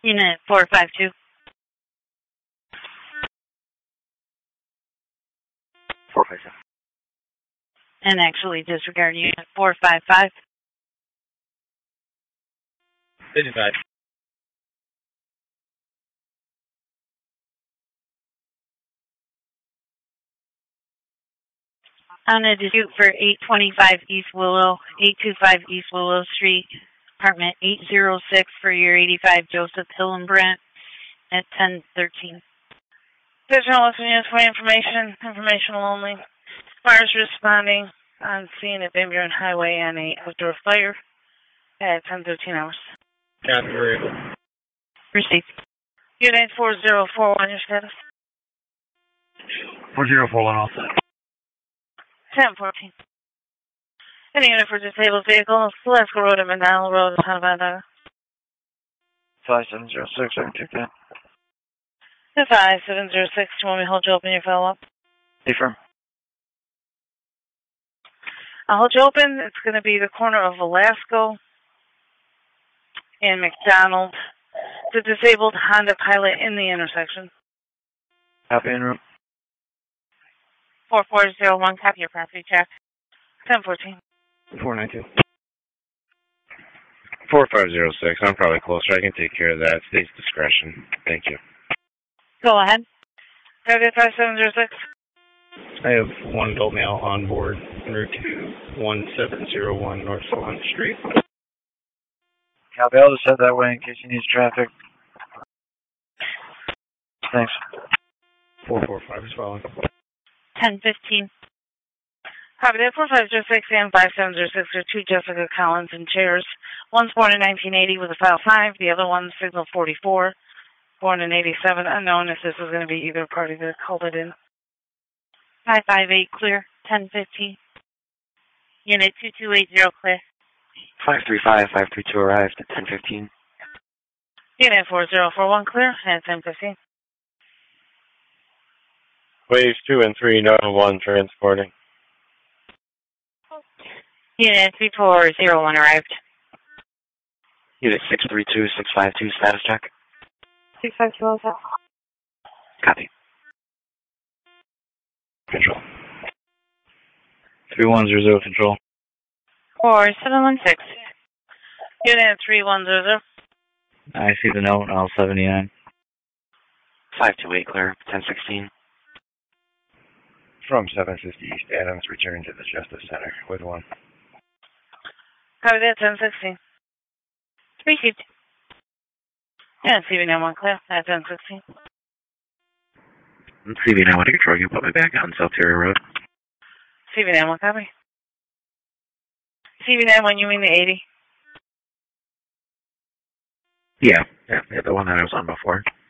Unit 452. And actually disregard Unit 455. 55. On a dispute for 825 East Willow, 825 East Willow Street, apartment 806 for year 85, Joseph Hillenbrandt at 1013. Additional listening units for informational only. Fires responding on scene at Van Buren Highway on a outdoor fire at 10:13 hours. Received. Unit 4041, your status? 4041 all set. 1014. Any unit for disabled vehicle, Glasgow Road and Manila Road, Havana. 5706, I can take that. 5706, do you want me to hold you open your follow-up? Affirm. I'll hold you open. It's going to be the corner of Velasco and McDonald. The disabled Honda Pilot in the intersection. Copy en route. 4401, copy your property check. 1014. 492. 4506. I'm probably closer. I can take care of that. State's discretion. Thank you. Go ahead. Target 5706. I have one adult male on board en route to 1701 North Solon Street. Copy, I'll just head that way in case he needs traffic. Thanks. 445 is following. 1015. Copy that. 4506 and 5706 are two Jessica Collins in chairs. One's born in 1980 with a file 5. The other one's signal 44. Born in 87. Unknown if this is going to be either party that called it in. 558 clear. 1015. Unit 2280 clear. 535, 532 arrived at 1015. Unit 4041 clear at 1015. Waves 2 and 3, Nova 1 transporting. Unit 3401 arrived. Unit 632, 652, status check. 652 also. Copy. Control. 3100, control. 4716. Unit 3100. I see the note, I'll 79. 528 clear, 1016. From 750 East Adams, return to the Justice Center with 1. Copy that, 1016. Received. Yeah, CV91 clear at 1016. CV91 to control, you put me back on South Terry Road. CV91 copy. CV91, you mean the 80? Yeah, the one that I was on before.